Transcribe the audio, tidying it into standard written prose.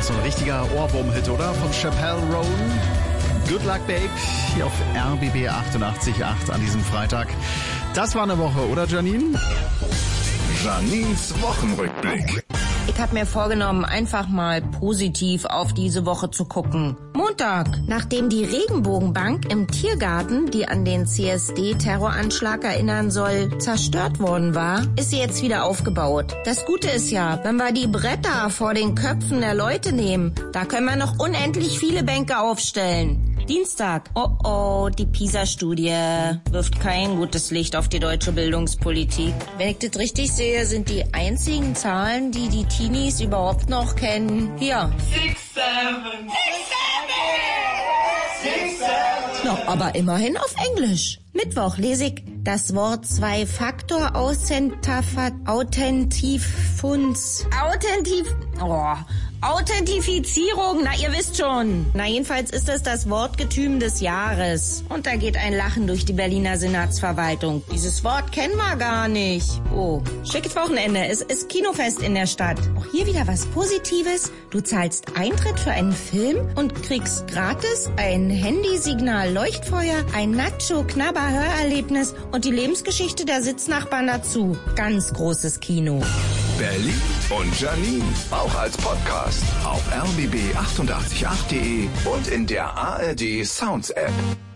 Auch so ein richtiger Ohrwurm-Hit, oder? Von Chappelle Roan. Good Luck Babe, hier auf RBB 88.8 an diesem Freitag. Das war eine Woche, oder Janine? Janines Wochenrückblick. Ich habe mir vorgenommen, einfach mal positiv auf diese Woche zu gucken. Montag, nachdem die Regenbogenbank im Tiergarten, die an den CSD-Terroranschlag erinnern soll, zerstört worden war, ist sie jetzt wieder aufgebaut. Das Gute ist ja, wenn wir die Bretter vor den Köpfen der Leute nehmen, da können wir noch unendlich viele Bänke aufstellen. Dienstag. Oh, die PISA-Studie wirft kein gutes Licht auf die deutsche Bildungspolitik. Wenn ich das richtig sehe, sind die einzigen Zahlen, die die Teenies überhaupt noch kennen, hier. 6, 7. 6, 7. No, aber immerhin auf Englisch. Mittwoch lese ich das Wort Authentifizierung, na ihr wisst schon. Na jedenfalls ist es das Wortgetüm des Jahres. Und da geht ein Lachen durch die Berliner Senatsverwaltung. Dieses Wort kennen wir gar nicht. Oh, schickes Wochenende, es ist Kinofest in der Stadt. Auch hier wieder was Positives. Du zahlst Eintritt für einen Film und kriegst gratis ein Handysignal-Leuchtfeuer, ein Nacho-Knabber-Hörerlebnis und die Lebensgeschichte der Sitznachbarn dazu. Ganz großes Kino. Berlin und Janine, auch als Podcast auf rbb888.de und in der ARD Sounds App.